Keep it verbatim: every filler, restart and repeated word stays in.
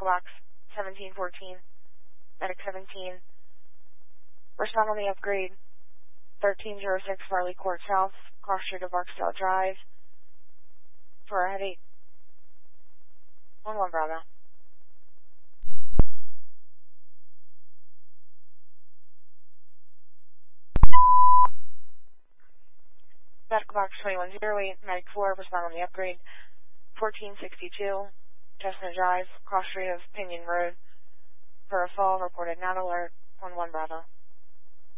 Medical Box seventeen fourteen, Medic seventeen. Respond on the upgrade, thirteen oh six Farley Court South, cross street of Barksdale Drive, for a headache. one one Bravo. Medical Box twenty-one oh eight, Medic four, respond on the upgrade, fourteen sixty-two, Chestnut Drive, cross street of Pinion Road, for a fall, reported not alert, one one Bravo.